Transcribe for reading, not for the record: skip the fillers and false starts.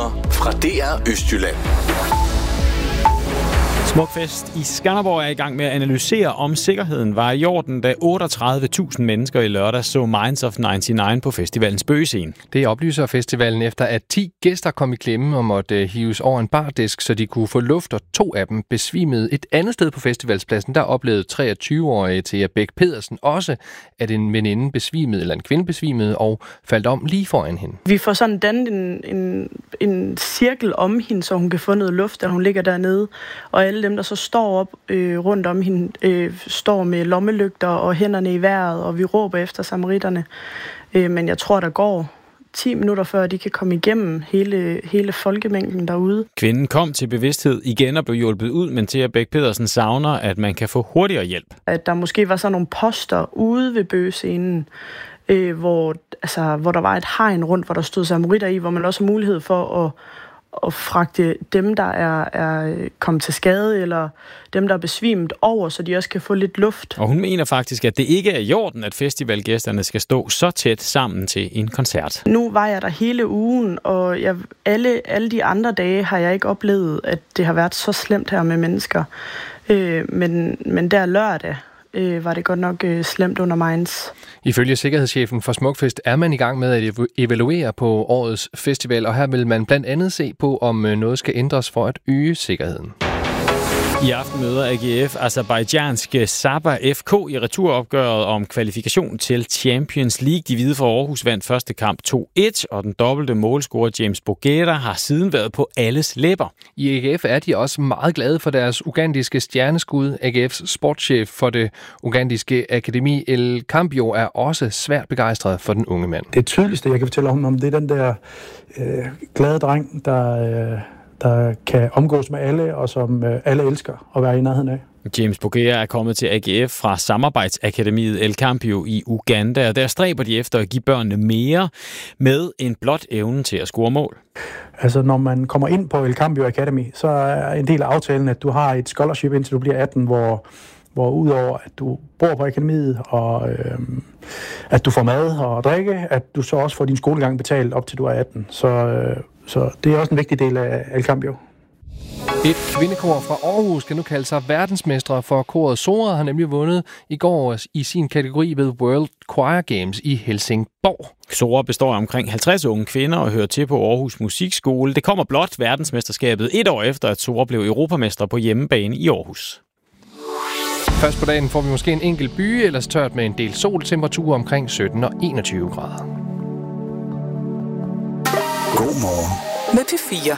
Nyheder fra DR Østjylland. Smukfest i Skanderborg er i gang med at analysere, om sikkerheden var i orden, da 38.000 mennesker i lørdag så Minds of 99 på festivalens bøgescene. Det oplyser festivalen efter, at 10 gæster kom i klemme og måtte hives over en bardisk, så de kunne få luft, og 2 af dem besvimede. Et andet sted på festivalspladsen, der oplevede 23-årige Thea Bæk Pedersen også, at en veninde besvimede, eller en kvinde besvimede, og faldt om lige foran hende. Vi får sådan dannet en cirkel om hende, så hun kan få noget luft, da hun ligger dernede, og alle dem, der så står op rundt om hende, står med lommelygter og hænderne i vejret, og vi råber efter samaritterne. Men jeg tror, der går 10 minutter, før de kan komme igennem hele folkemængden derude. Kvinden kom til bevidsthed igen og blev hjulpet ud, men Thea Bæk Pedersen savner, at man kan få hurtigere hjælp. At der måske var sådan nogle poster ude ved bøgescenen, hvor der var et hegn rundt, hvor der stod samaritter i, hvor man også har mulighed for at fragte dem, der er kommet til skade, eller dem, der er besvimet over, så de også kan få lidt luft. Og hun mener faktisk, at det ikke er i orden, at festivalgæsterne skal stå så tæt sammen til en koncert. Nu var jeg der hele ugen, og alle de andre dage har jeg ikke oplevet, at det har været så slemt her med mennesker. Men der lørdag var det godt nok slemt under Minds. Ifølge sikkerhedschefen for Smukfest er man i gang med at evaluere på årets festival, og her vil man blandt andet se på, om noget skal ændres for at øge sikkerheden. I aften møder AGF aserbajdsjanske Sabah FK i returopgøret om kvalifikation til Champions League. De hvide fra Aarhus vandt første kamp 2-1, og den dobbelte målscorer James Bougera har siden været på alles læber. I AGF er de også meget glade for deres ugandiske stjerneskud. AGF's sportschef for det ugandiske akademi El Cambio er også svært begejstret for den unge mand. Det tydeligste, jeg kan fortælle om, det er den der glade dreng, der kan omgås med alle, og som alle elsker at være i nærheden af. James Bougera er kommet til AGF fra samarbejdsakademiet El Cambio i Uganda, og der stræber de efter at give børnene mere med en blot evne til at score mål. Altså, når man kommer ind på El Cambio Academy, så er en del af aftalen, at du har et scholarship indtil du bliver 18, hvor udover at du bor på akademiet, og at du får mad og drikke, at du så også får din skolegang betalt op til du er 18. Så det er også en vigtig del af El Cambio. Et kvindekor fra Aarhus kan nu kalde sig verdensmestre, for koret Sora har nemlig vundet i går i sin kategori ved World Choir Games i Helsingborg. Sora består af omkring 50 unge kvinder og hører til på Aarhus Musikskole. Det kommer blot verdensmesterskabet 1 år efter, at Sora blev europamester på hjemmebane i Aarhus. Først på dagen får vi måske en enkelt byge, ellers tørt med en del sol, temperatur omkring 17 og 21 grader. God morgen med P4.